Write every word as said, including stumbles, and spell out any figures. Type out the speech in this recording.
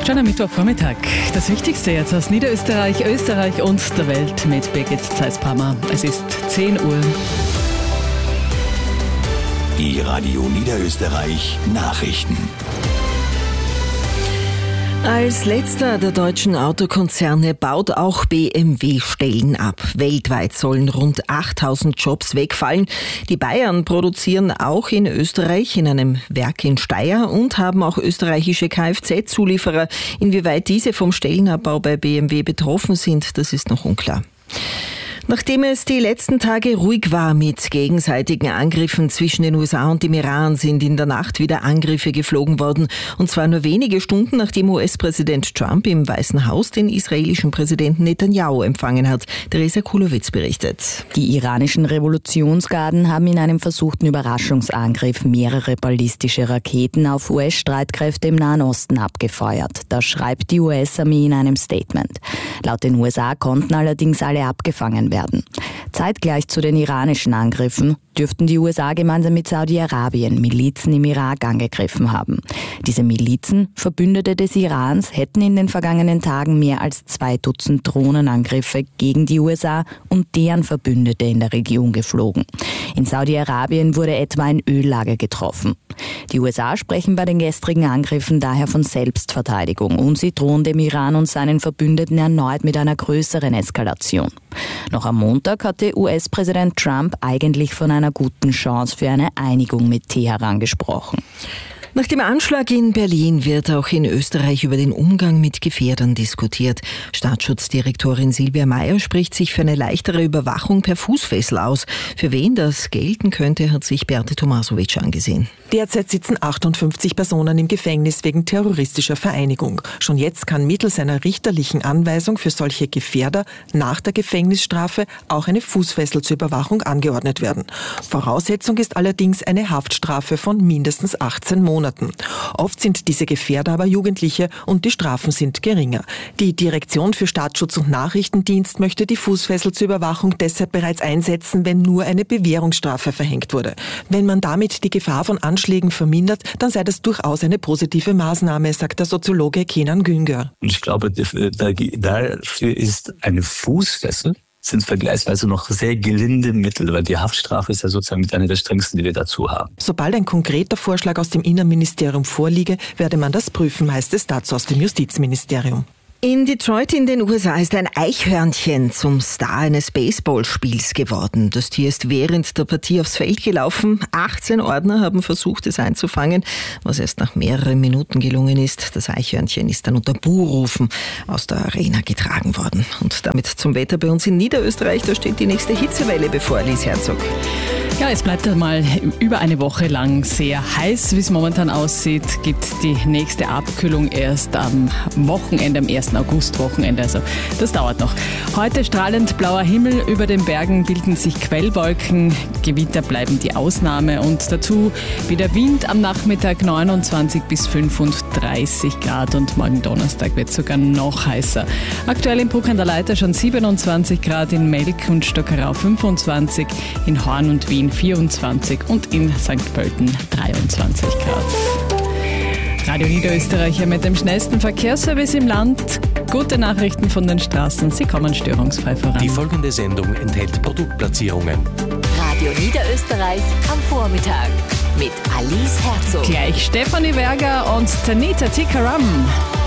Schöner Mittwochvormittag. Das Wichtigste jetzt aus Niederösterreich, Österreich und der Welt mit Birgit Zeiss-Palmer. Es ist zehn Uhr. Die Radio Niederösterreich Nachrichten. Als letzter der deutschen Autokonzerne baut auch B M W Stellen ab. Weltweit sollen rund achttausend Jobs wegfallen. Die Bayern produzieren auch in Österreich in einem Werk in Steyr und haben auch österreichische Kfz-Zulieferer. Inwieweit diese vom Stellenabbau bei B M W betroffen sind, das ist noch unklar. Nachdem es die letzten Tage ruhig war mit gegenseitigen Angriffen zwischen den U S A und dem Iran, sind in der Nacht wieder Angriffe geflogen worden. Und zwar nur wenige Stunden, nachdem U S-Präsident Trump im Weißen Haus den israelischen Präsidenten Netanyahu empfangen hat. Teresa Kulowitz berichtet. Die iranischen Revolutionsgarden haben in einem versuchten Überraschungsangriff mehrere ballistische Raketen auf U S-Streitkräfte im Nahen Osten abgefeuert. Das schreibt die U S-Armee in einem Statement. Laut den U S A konnten allerdings alle abgefangen werden. werden. Zeitgleich zu den iranischen Angriffen dürften die U S A gemeinsam mit Saudi-Arabien Milizen im Irak angegriffen haben. Diese Milizen, Verbündete des Irans, hätten in den vergangenen Tagen mehr als zwei Dutzend Drohnenangriffe gegen die U S A und deren Verbündete in der Region geflogen. In Saudi-Arabien wurde etwa ein Öllager getroffen. Die U S A sprechen bei den gestrigen Angriffen daher von Selbstverteidigung und sie drohen dem Iran und seinen Verbündeten erneut mit einer größeren Eskalation. Noch am Montag hatte U S-Präsident Trump eigentlich von einer guten Chance für eine Einigung mit Teheran gesprochen. Nach dem Anschlag in Berlin wird auch in Österreich über den Umgang mit Gefährdern diskutiert. Staatsschutzdirektorin Silvia Meyer spricht sich für eine leichtere Überwachung per Fußfessel aus. Für wen das gelten könnte, hat sich Beate Tomasovic angesehen. Derzeit sitzen achtundfünfzig Personen im Gefängnis wegen terroristischer Vereinigung. Schon jetzt kann mittels einer richterlichen Anweisung für solche Gefährder nach der Gefängnisstrafe auch eine Fußfessel zur Überwachung angeordnet werden. Voraussetzung ist allerdings eine Haftstrafe von mindestens achtzehn Monaten. Oft sind diese Gefährder aber Jugendliche und die Strafen sind geringer. Die Direktion für Staatsschutz und Nachrichtendienst möchte die Fußfessel zur Überwachung deshalb bereits einsetzen, wenn nur eine Bewährungsstrafe verhängt wurde. Wenn man damit die Gefahr von Anschlägen vermindert, dann sei das durchaus eine positive Maßnahme, sagt der Soziologe Kenan Güngör. Und ich glaube, dafür ist eine Fußfessel sind vergleichsweise noch sehr gelinde Mittel, weil die Haftstrafe ist ja sozusagen mit einer der strengsten, die wir dazu haben. Sobald ein konkreter Vorschlag aus dem Innenministerium vorliege, werde man das prüfen, heißt es dazu aus dem Justizministerium. In Detroit in den U S A ist ein Eichhörnchen zum Star eines Baseballspiels geworden. Das Tier ist während der Partie aufs Feld gelaufen. achtzehn Ordner haben versucht, es einzufangen, was erst nach mehreren Minuten gelungen ist. Das Eichhörnchen ist dann unter Buhrufen aus der Arena getragen worden. Und damit zum Wetter bei uns in Niederösterreich. Da steht die nächste Hitzewelle bevor, Lies Herzog. Ja, es bleibt einmal über eine Woche lang sehr heiß, wie es momentan aussieht. Gibt die nächste Abkühlung erst am Wochenende, am ersten August-Wochenende. Also das dauert noch. Heute strahlend blauer Himmel, über den Bergen bilden sich Quellwolken. Gewitter bleiben die Ausnahme und dazu wieder Wind am Nachmittag neunundzwanzig bis fünfunddreißig Grad und morgen Donnerstag wird es sogar noch heißer. Aktuell in Bruck an der Leiter schon siebenundzwanzig Grad, in Melk und Stockerau fünfundzwanzig, in Horn und Wien vierundzwanzig und in Sankt Pölten dreiundzwanzig Grad. Radio Niederösterreicher mit dem schnellsten Verkehrsservice im Land. Gute Nachrichten von den Straßen, sie kommen störungsfrei voran. Die folgende Sendung enthält Produktplatzierungen. Radio Niederösterreich am Vormittag mit Alice Herzog. Gleich Stefanie Werger und Tanita Tikaram.